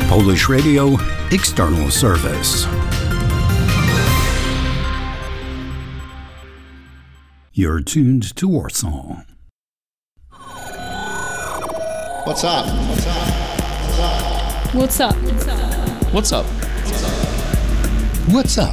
Polish Radio External Service. You're tuned to Warsaw. What's up? What's up? What's up? What's up? What's up? What's up?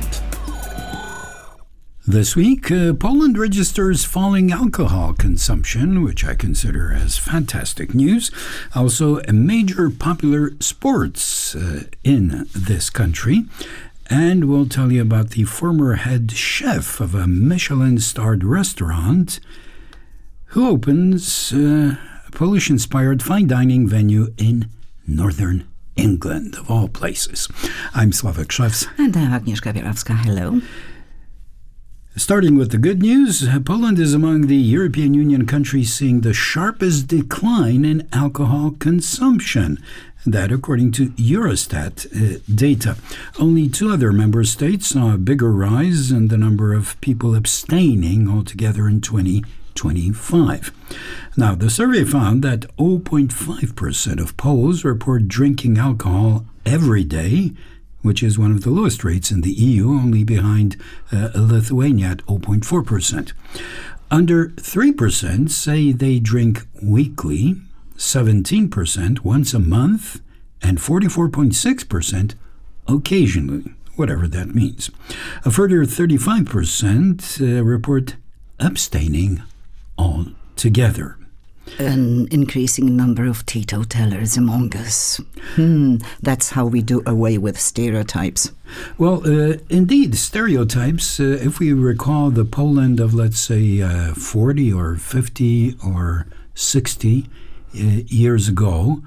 This week, Poland registers falling alcohol consumption, which I consider as fantastic news. Also, a major popular sports in this country. And we'll tell you about the former head chef of a Michelin-starred restaurant who opens a Polish-inspired fine dining venue in northern England, of all places. I'm Sławek Szewc. And I'm Agnieszka Bielawska. Hello. Starting with the good news, Poland is among the European Union countries seeing the sharpest decline in alcohol consumption. That, according to Eurostat data. Only 2 other member states saw a bigger rise in the number of people abstaining altogether in 2025. Now, the survey found that 0.5% of Poles report drinking alcohol every day, which is one of the lowest rates in the EU, only behind Lithuania at 0.4%. Under 3% say they drink weekly, 17% once a month, and 44.6% occasionally, whatever that means. A further 35% report abstaining altogether. An increasing number of teetotalers among us. That's how we do away with stereotypes. Well, indeed, stereotypes, if we recall the Poland of, let's say, 40 or 50 or 60 years ago,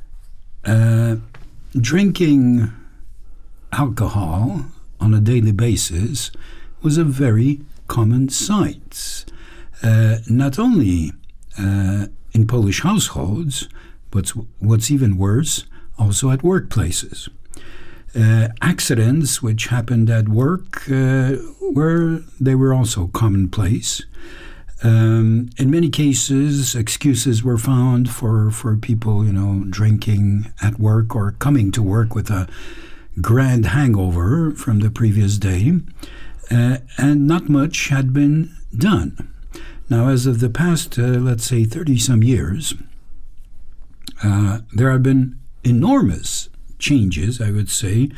drinking alcohol on a daily basis was a very common sight. Not only in Polish households, but what's even worse, also at workplaces. Accidents which happened at work were also commonplace. In many cases, excuses were found for people, drinking at work or coming to work with a grand hangover from the previous day, and not much had been done. Now, as of the past, let's say, 30-some years, there have been enormous changes, I would say,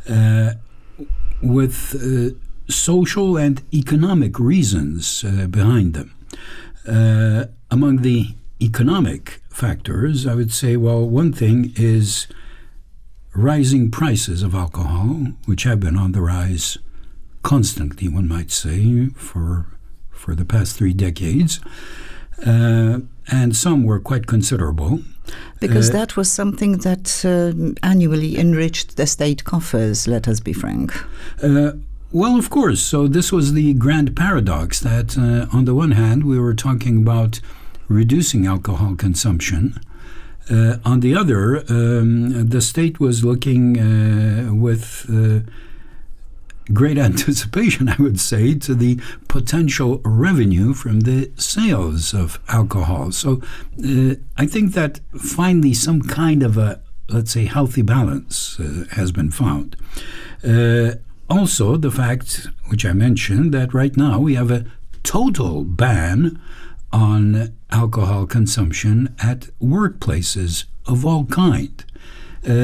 with social and economic reasons behind them. Among the economic factors, I would say, well, one thing is rising prices of alcohol, which have been on the rise constantly, one might say, for the past 3 decades, and some were quite considerable. Because that was something that annually enriched the state coffers, let us be frank. Well, of course. So this was the grand paradox that, on the one hand, we were talking about reducing alcohol consumption. On the other, the state was looking with great anticipation, I would say, to the potential revenue from the sales of alcohol. So I think that finally some kind of a, let's say, healthy balance has been found. Also, the fact, which I mentioned, that right now we have a total ban on alcohol consumption at workplaces of all kind.